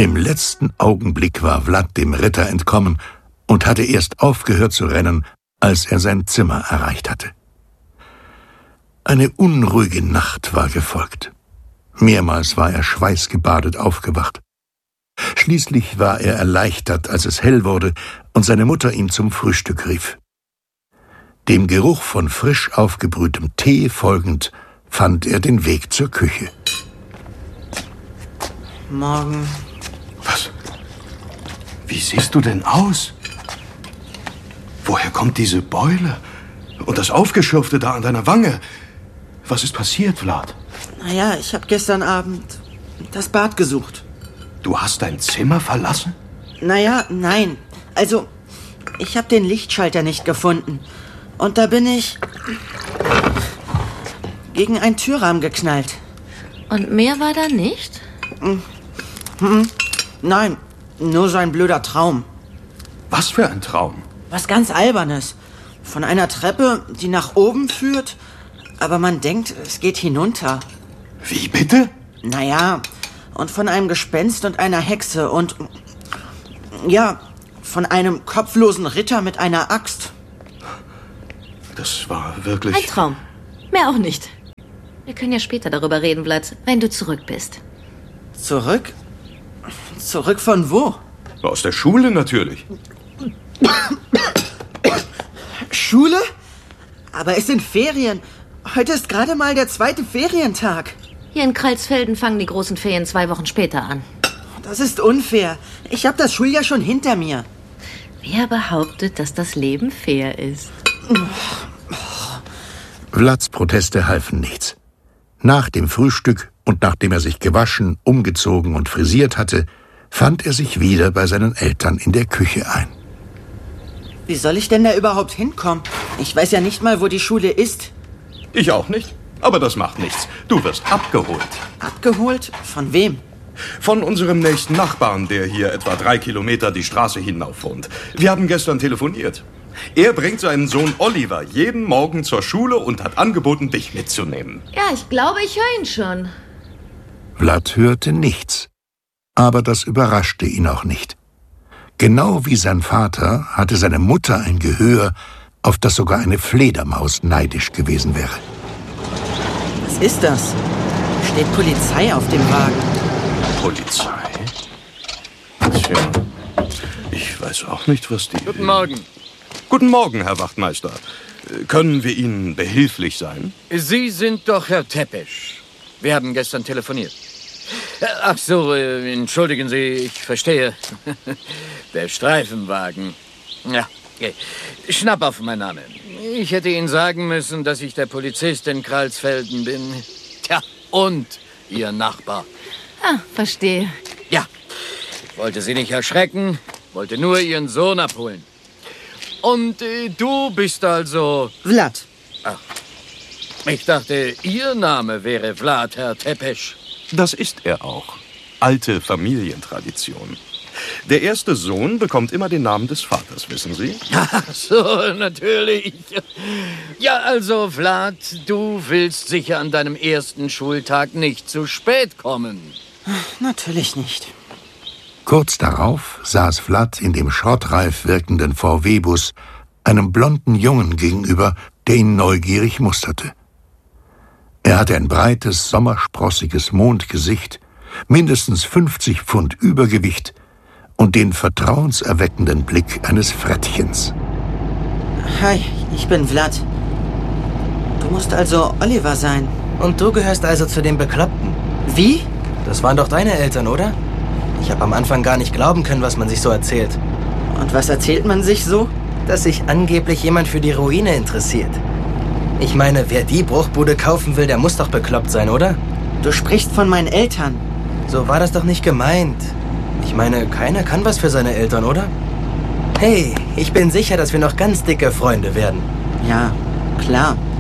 Im letzten Augenblick war Vlad dem Ritter entkommen und hatte erst aufgehört zu rennen, als er sein Zimmer erreicht hatte. Eine unruhige Nacht war gefolgt. Mehrmals war er schweißgebadet aufgewacht. Schließlich war er erleichtert, als es hell wurde und seine Mutter ihn zum Frühstück rief. Dem Geruch von frisch aufgebrühtem Tee folgend, fand er den Weg zur Küche. Morgen. Was? Wie siehst du denn aus? Woher kommt diese Beule? Und das Aufgeschürfte da an deiner Wange? Was ist passiert, Vlad? Naja, ich habe gestern Abend das Bad gesucht. Du hast dein Zimmer verlassen? Naja, nein. Also, ich habe den Lichtschalter nicht gefunden. Und da bin ich gegen einen Türrahmen geknallt. Und mehr war da nicht? Nein, nur so ein blöder Traum. Was für ein Traum? Was ganz Albernes. Von einer Treppe, die nach oben führt, aber man denkt, es geht hinunter. Wie bitte? Naja, und von einem Gespenst und einer Hexe und, ja, von einem kopflosen Ritter mit einer Axt. Das war wirklich... Ein Traum. Mehr auch nicht. Wir können ja später darüber reden, Vlad, wenn du zurück bist. Zurück? Zurück von wo? Aus der Schule natürlich. Schule? Aber es sind Ferien. Heute ist gerade mal der 2. Ferientag. Hier in Kreilsfelden fangen die großen Ferien 2 Wochen später an. Das ist unfair. Ich habe das Schuljahr schon hinter mir. Wer behauptet, dass das Leben fair ist? Vlads Proteste halfen nichts. Nach dem Frühstück und nachdem er sich gewaschen, umgezogen und frisiert hatte, fand er sich wieder bei seinen Eltern in der Küche ein. Wie soll ich denn da überhaupt hinkommen? Ich weiß ja nicht mal, wo die Schule ist. Ich auch nicht. Aber das macht nichts. Du wirst abgeholt. Abgeholt? Von wem? Von unserem nächsten Nachbarn, der hier etwa 3 Kilometer die Straße hinauf wohnt. Wir haben gestern telefoniert. Er bringt seinen Sohn Oliver jeden Morgen zur Schule und hat angeboten, dich mitzunehmen. Ja, ich glaube, ich höre ihn schon. Vlad hörte nichts. Aber das überraschte ihn auch nicht. Genau wie sein Vater hatte seine Mutter ein Gehör, auf das sogar eine Fledermaus neidisch gewesen wäre. Was ist das? Steht Polizei auf dem Wagen. Polizei? Tja, ich weiß auch nicht, was die... Guten Morgen. Guten Morgen, Herr Wachtmeister. Können wir Ihnen behilflich sein? Sie sind doch Herr Tepesch. Wir haben gestern telefoniert. Ach so, entschuldigen Sie, ich verstehe. Der Streifenwagen. Ja, okay. Schnappauf, mein Name. Ich hätte Ihnen sagen müssen, dass ich der Polizist in Kreilsfelden bin. Tja, und Ihr Nachbar. Ah, verstehe. Ja, ich wollte Sie nicht erschrecken, wollte nur Ihren Sohn abholen. Und du bist also... Vlad. Ach, ich dachte, Ihr Name wäre Vlad, Herr Tepesch. Das ist er auch. Alte Familientradition. Der erste Sohn bekommt immer den Namen des Vaters, wissen Sie? Ach so, natürlich. Ja, also, Vlad, du willst sicher an deinem ersten Schultag nicht zu spät kommen. Natürlich nicht. Kurz darauf saß Vlad in dem schrottreif wirkenden VW-Bus einem blonden Jungen gegenüber, der ihn neugierig musterte. Er hatte ein breites, sommersprossiges Mondgesicht, mindestens 50 Pfund Übergewicht und den vertrauenserweckenden Blick eines Frettchens. Hi, ich bin Vlad. Du musst also Oliver sein. Und du gehörst also zu den Bekloppten. Wie? Das waren doch deine Eltern, oder? Ich habe am Anfang gar nicht glauben können, was man sich so erzählt. Und was erzählt man sich so? Dass sich angeblich jemand für die Ruine interessiert. Ich meine, wer die Bruchbude kaufen will, der muss doch bekloppt sein, oder? Du sprichst von meinen Eltern. So war das doch nicht gemeint. Ich meine, keiner kann was für seine Eltern, oder? Hey, ich bin sicher, dass wir noch ganz dicke Freunde werden. Ja, klar.